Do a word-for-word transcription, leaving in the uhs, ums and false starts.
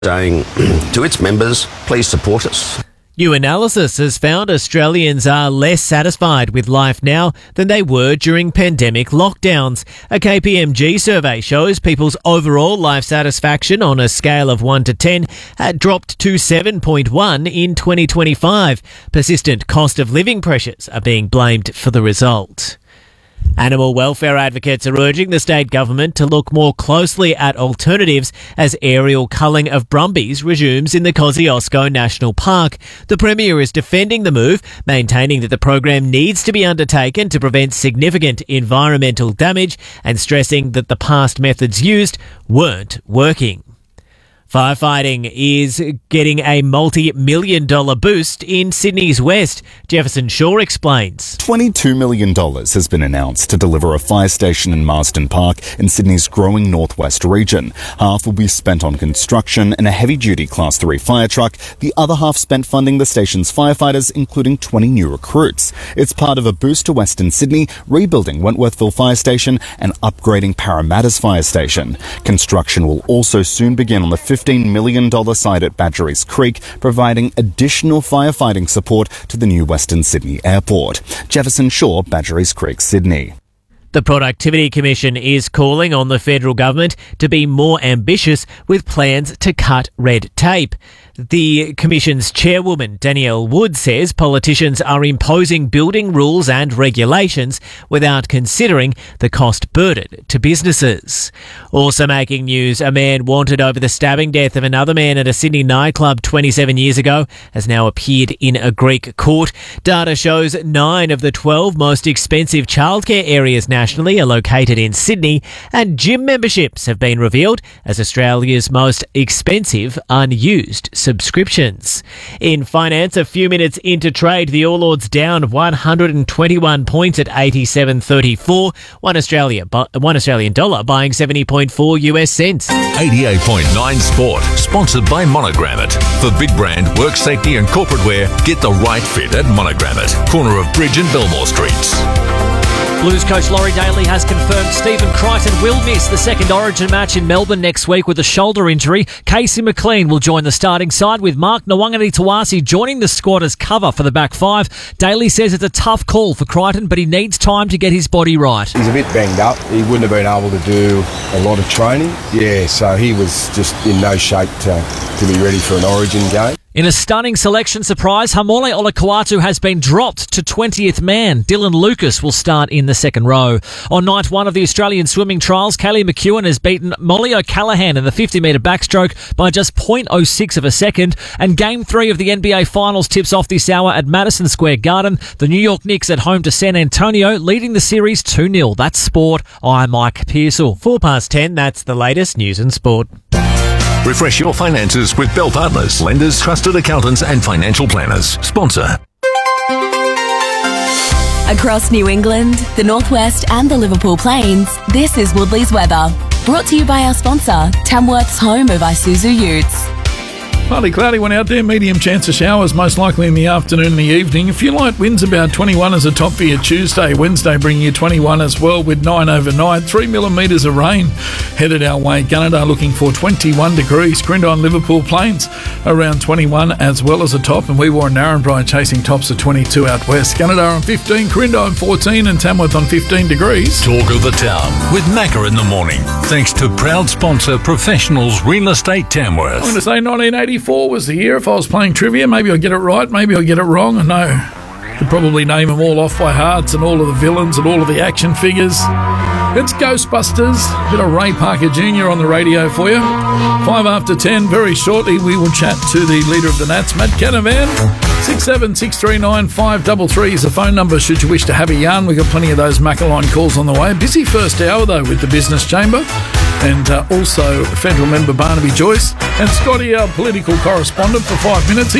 saying to its members, please support us. New analysis has found Australians are less satisfied with life now than they were during pandemic lockdowns. A K P M G survey shows people's overall life satisfaction on a scale of one to ten had dropped to seven point one in twenty twenty-five. Persistent cost of living pressures are being blamed for the result. Animal welfare advocates are urging the state government to look more closely at alternatives as aerial culling of brumbies resumes in the Kosciuszko National Park. The Premier is defending the move, maintaining that the program needs to be undertaken to prevent significant environmental damage and stressing that the past methods used weren't working. Firefighting is getting a multi-million dollar boost in Sydney's West. Jefferson Shaw explains. twenty-two million dollars has been announced to deliver a fire station in Marsden Park in Sydney's growing northwest region. Half will be spent on construction and a heavy-duty Class three fire truck. The other half spent funding the station's firefighters, including twenty new recruits. It's part of a boost to Western Sydney, rebuilding Wentworthville Fire Station and upgrading Parramatta's fire station. Construction will also soon begin on the fifteen million dollars site at Badgerys Creek, providing additional firefighting support to the new Western Sydney Airport. Jefferson Shaw, Badgerys Creek, Sydney. The Productivity Commission is calling on the federal government to be more ambitious with plans to cut red tape. The Commission's chairwoman, Danielle Wood, says politicians are imposing building rules and regulations without considering the cost burden to businesses. Also making news, a man wanted over the stabbing death of another man at a Sydney nightclub twenty-seven years ago has now appeared in a Greek court. Data shows nine of the twelve most expensive childcare areas nationally are located in Sydney, and gym memberships have been revealed as Australia's most expensive unused subscriptions. In finance, a few minutes into trade, the All Ords down one hundred twenty-one points at eighty-seven thirty-four. One Australia, one Australian dollar buying seventy point four US cents. eighty-eight point nine Sport, sponsored by Monogram It. For big brand, work safety and corporate wear, get the right fit at Monogram It. Corner of Bridge and Belmore Streets. Blues coach Laurie Daly has confirmed Stephen Crichton will miss the second Origin match in Melbourne next week with a shoulder injury. Casey McLean will join the starting side with Mark Nwangani-Tawasi joining the squad as cover for the back five. Daly says it's a tough call for Crichton, but he needs time to get his body right. He's a bit banged up. He wouldn't have been able to do a lot of training. Yeah, so he was just in no shape to, to be ready for an Origin game. In a stunning selection surprise, Hamole Olakau'atu has been dropped to twentieth man. Dylan Lucas will start in the second row. On night one of the Australian swimming trials, Kaylee McEwen has beaten Molly O'Callaghan in the fifty metre backstroke by just zero point zero six of a second. And game three of the N B A Finals tips off this hour at Madison Square Garden. The New York Knicks at home to San Antonio, leading the series two nil. That's sport. I'm Mike Pearsall. Four past ten, that's the latest news and sport. Refresh your finances with Bell Partners, lenders, trusted accountants and financial planners. Sponsor. Across New England, the Northwest and the Liverpool Plains, this is Woodley's weather. Brought to you by our sponsor, Tamworth's home of Isuzu Utes. Partly cloudy one out there, medium chance of showers, most likely in the afternoon and the evening. A few light winds, about twenty-one as a top for your Tuesday. Wednesday bringing you twenty-one as well with nine overnight. Three millimetres of rain headed our way. Gunnedah looking for twenty-one degrees. Grindon, Liverpool Plains around twenty-one as well as a top. And we were in Narrabri chasing tops of twenty-two out west. Gunnedah on fifteen, Grindon fourteen and Tamworth on fifteen degrees. Talk of the town with Macca in the morning. Thanks to proud sponsor Professionals Real Estate Tamworth. I'm going to say nineteen eighty-four was the year. If I was playing trivia, maybe I'll get it right, maybe I'll get it wrong. I know. Could probably name them all off by hearts and all of the villains and all of the action figures. It's Ghostbusters. Bit of Ray Parker Junior on the radio for you. Five after ten. Very shortly, we will chat to the leader of the Nats, Matt Canavan. Six seven six three nine five three three is the phone number should you wish to have a yarn. We've got plenty of those Maccaline calls on the way. Busy first hour, though, with the Business Chamber. And uh, also federal member Barnaby Joyce. And Scotty, our political correspondent, for five minutes. He